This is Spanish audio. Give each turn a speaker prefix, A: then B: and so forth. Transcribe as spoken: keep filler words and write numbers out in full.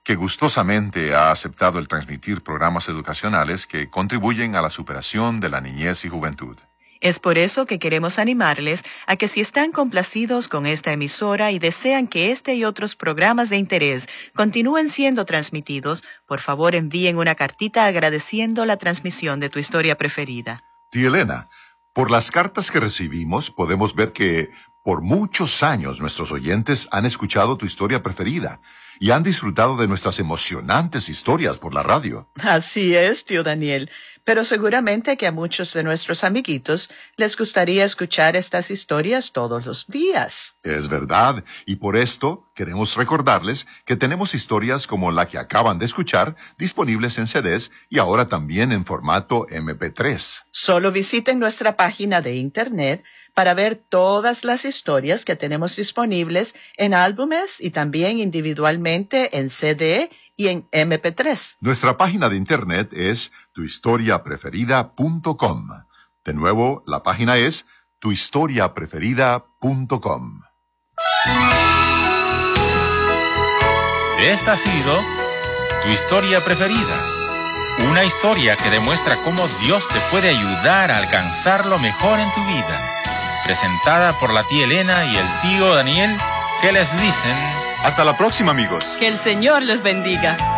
A: que gustosamente ha aceptado el transmitir programas educacionales que contribuyen a la superación de la niñez y juventud.
B: Es por eso que queremos animarles a que si están complacidos con esta emisora y desean que este y otros programas de interés continúen siendo transmitidos, por favor envíen una cartita agradeciendo la transmisión de tu historia preferida.
A: Tía Elena, por las cartas que recibimos podemos ver que por muchos años nuestros oyentes han escuchado tu historia preferida y han disfrutado de nuestras emocionantes historias por la radio.
B: Así es, tío Daniel. Pero seguramente que a muchos de nuestros amiguitos les gustaría escuchar estas historias todos los días.
A: Es verdad, y por esto queremos recordarles que tenemos historias como la que acaban de escuchar disponibles en C Ds y ahora también en formato eme pe tres.
B: Solo visiten nuestra página de internet para ver todas las historias que tenemos disponibles en álbumes y también individualmente en C D y en eme pe tres.
A: Nuestra página de internet es tu historia preferida punto com. De nuevo, la página es tu historia preferida punto com.
C: Esta ha sido Tu Historia Preferida. Una historia que demuestra cómo Dios te puede ayudar a alcanzar lo mejor en tu vida. Presentada por la tía Elena y el tío Daniel, que les dicen...
A: Hasta la próxima, amigos.
B: Que el Señor los bendiga.